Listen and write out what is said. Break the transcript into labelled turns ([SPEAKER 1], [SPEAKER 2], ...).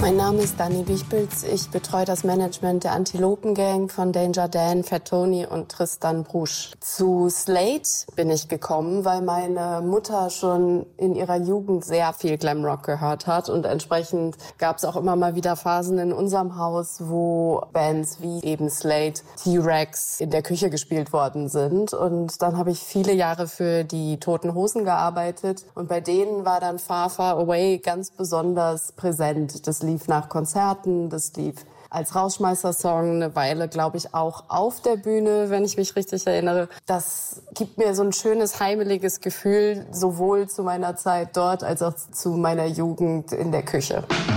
[SPEAKER 1] Mein Name ist Dani Wichpilz. Ich betreue das Management der Antilopen-Gang von Danger Dan, Fat Tony und Tristan Brusch. Zu Slade bin ich gekommen, weil meine Mutter schon in ihrer Jugend sehr viel Glamrock gehört hat. Und entsprechend gab es auch immer mal wieder Phasen in unserem Haus, wo Bands wie eben Slade, T-Rex in der Küche gespielt worden sind. Und dann habe ich viele Jahre für die Toten Hosen gearbeitet. Und bei denen war dann Far Far Away ganz besonders präsent. Das lief nach Konzerten, das lief als Rausschmeißer-Song eine Weile, glaube ich, auch auf der Bühne, wenn ich mich richtig erinnere. Das gibt mir so ein schönes, heimeliges Gefühl, sowohl zu meiner Zeit dort als auch zu meiner Jugend in der Küche.